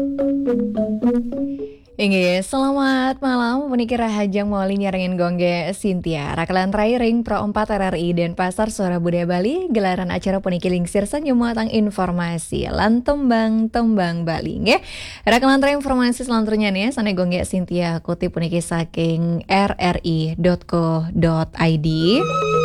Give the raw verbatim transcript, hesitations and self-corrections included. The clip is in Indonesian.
Inggih, selamat malam puniki rahajang moali nyarengin gongge Cynthia. Rakalan Rairing Pro empat R R I dan Pasar Suara Budaya Bali gelaran acara puniki lingsir senyumatang informasi lan tembang-tembang Bali nggih. Rakalan Rai informasi selanjutnya nih sane gongge Cynthia kutip puniki saking r r i dot co dot i d.